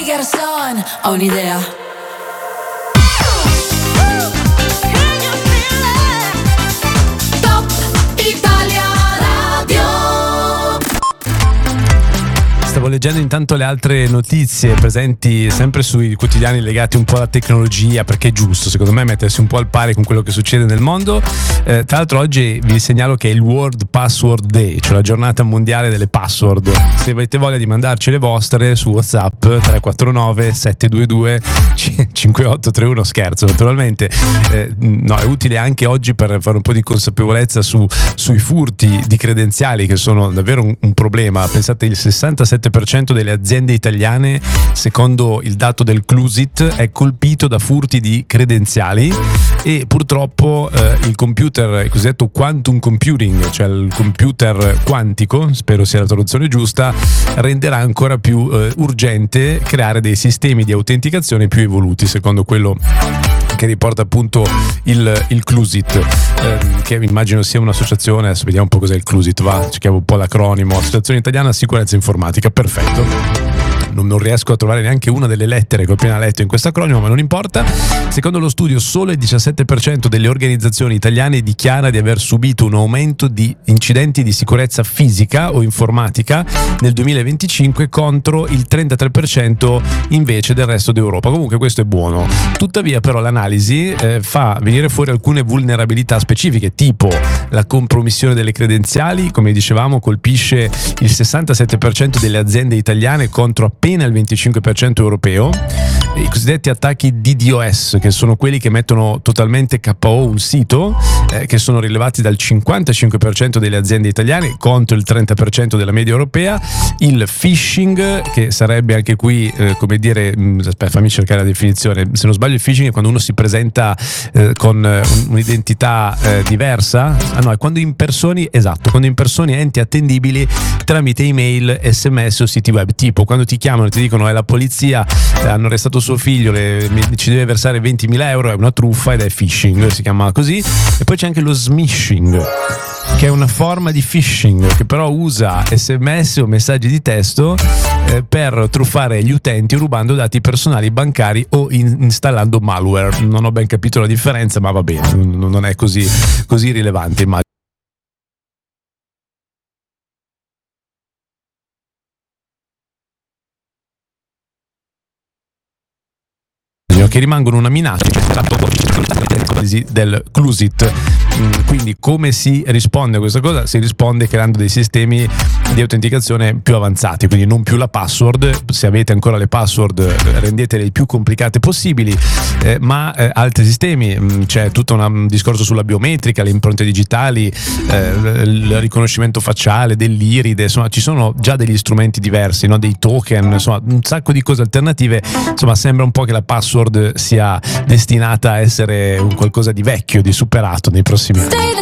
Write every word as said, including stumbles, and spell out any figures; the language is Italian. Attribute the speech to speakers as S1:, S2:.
S1: Garçon, ho un'idea. Top Italia Radio.
S2: Stavo leggendo intanto le altre notizie presenti sempre sui quotidiani legati un po' alla tecnologia, perché è giusto secondo me mettersi un po' al pari con quello che succede nel mondo. Eh, tra l'altro oggi vi segnalo che è il World Password Day, cioè la giornata mondiale delle password. Se avete voglia di mandarci le vostre su WhatsApp tre quattro nove sette due due cinque otto tre uno, scherzo naturalmente. Eh, no, è utile anche oggi per fare un po' di consapevolezza su, sui furti di credenziali, che sono davvero un, un problema. Pensate, il sessantasette per cento delle aziende italiane, secondo il dato del Clusit, è colpito da furti di credenziali, e purtroppo eh, il computer, il cosiddetto quantum computing, cioè il computer quantico, spero sia la traduzione giusta, renderà ancora più eh, urgente creare dei sistemi di autenticazione più evoluti, secondo quello che riporta appunto il, il Clusit, ehm, che immagino sia un'associazione. Adesso vediamo un po' cos'è il Clusit, va, cerchiamo un po' l'acronimo: Associazione Italiana Sicurezza Informatica. Perfetto. Non, non riesco a trovare neanche una delle lettere che ho appena letto in questo acronimo, ma non importa. Secondo lo studio, solo il diciassette per cento delle organizzazioni italiane dichiara di aver subito un aumento di incidenti di sicurezza fisica o informatica nel duemilaventicinque, contro il trentatré per cento invece del resto d'Europa. Comunque questo è buono. Tuttavia però l'analisi eh, fa venire fuori alcune vulnerabilità specifiche, tipo la compromissione delle credenziali, come dicevamo, colpisce il sessantasette per cento delle aziende italiane contro appena il venticinque per cento europeo. I cosiddetti attacchi D DoS, che sono quelli che mettono totalmente K O un sito, eh, che sono rilevati dal cinquantacinque per cento delle aziende italiane contro il trenta per cento della media europea. Il phishing, che sarebbe anche qui eh, come dire, mh, aspetta, fammi cercare la definizione. Se non sbaglio, il phishing è quando uno si presenta eh, con eh, un'identità eh, diversa. Ah no, è quando impersoni, esatto, quando impersoni enti attendibili tramite email, sms o siti web. Tipo quando ti chiamano e ti dicono è la polizia, eh, hanno arrestato suo figlio, le, ci deve versare ventimila euro, è una truffa ed è phishing, si chiama così. E poi c'è anche lo smishing, che è una forma di phishing che però usa sms o messaggi di testo eh, per truffare gli utenti rubando dati personali bancari o in, installando malware. Non ho ben capito la differenza, ma va bene, non, non è così, così rilevante, immagino. Che rimangono una minaccia del Clusit. Quindi come si risponde a questa cosa? Si risponde creando dei sistemi di autenticazione più avanzati, quindi non più la password. Se avete ancora le password, rendetele il più complicate possibili, eh, ma eh, altri sistemi. C'è tutto una, un discorso sulla biometrica, le impronte digitali, eh, il riconoscimento facciale dell'iride. Insomma, ci sono già degli strumenti diversi, no? Dei token, insomma un sacco di cose alternative. Insomma, sembra un po' che la password sia destinata a essere un qualcosa di vecchio, di superato nei prossimi anni.